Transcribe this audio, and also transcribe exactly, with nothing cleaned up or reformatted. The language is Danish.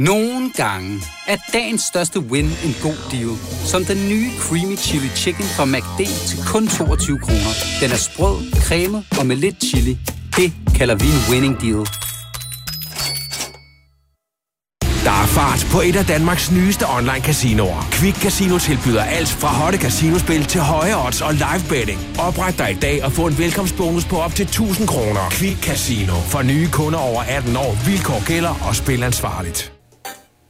Nogle gange er dagens største win en god deal. Som den nye Creamy Chili Chicken fra McD til kun toogtyve kroner. Den er sprød, cremet og med lidt chili. Det kalder vi en winning deal. Der er fart på et af Danmarks nyeste online casinoer. Quick Casino tilbyder alt fra hotte casinospil til høje odds og live betting. Opret dig i dag og få en velkomstbonus på op til tusind kroner. Quick Casino. For nye kunder over atten år. Vilkår gælder og spil ansvarligt.